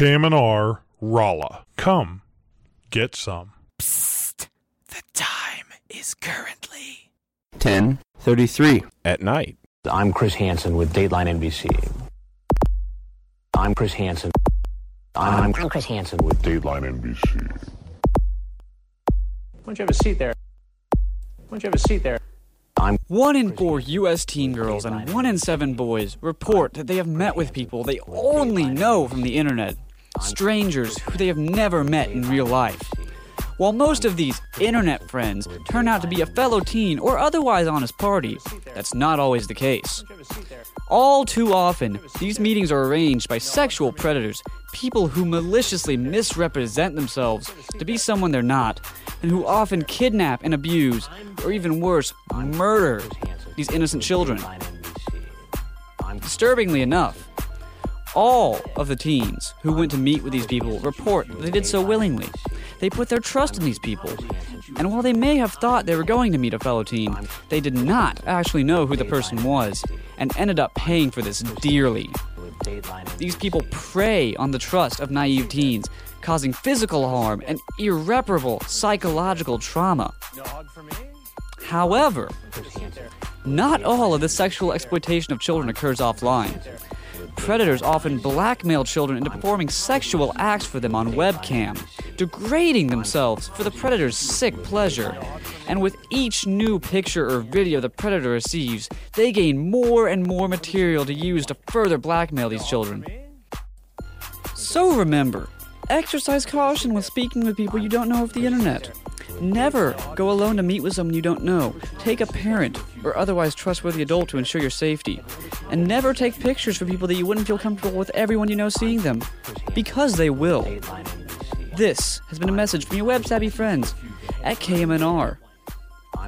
KMNR, Rolla. Come, get some. Psst. The time is currently 10:33 at night. I'm Chris Hansen with Dateline NBC. I'm Chris Hansen. I'm Chris Hansen with Dateline NBC. Why don't you have a seat there? Why don't you have a seat there? 1 in 4 U.S. teen girls and 1 in 7 boys report that they have met with people they only know from the internet, strangers who they have never met in real life. While most of these internet friends turn out to be a fellow teen or otherwise honest party, that's not always the case. All too often, these meetings are arranged by sexual predators, people who maliciously misrepresent themselves to be someone they're not, and who often kidnap and abuse, or even worse, murder these innocent children. Disturbingly enough, all of the teens who went to meet with these people report that they did so willingly. They put their trust in these people. And while they may have thought they were going to meet a fellow teen, they did not actually know who the person was, and ended up paying for this dearly. These people prey on the trust of naive teens, causing physical harm and irreparable psychological trauma. However, not all of the sexual exploitation of children occurs offline. Predators often blackmail children into performing sexual acts for them on webcam, degrading themselves for the predator's sick pleasure. And with each new picture or video the predator receives, they gain more and more material to use to further blackmail these children. So remember, exercise caution when speaking with people you don't know off the internet. Never go alone to meet with someone you don't know. Take a parent or otherwise trustworthy adult to ensure your safety. And never take pictures for people that you wouldn't feel comfortable with everyone you know seeing them. Because they will. This has been a message from your web-savvy friends at KMNR.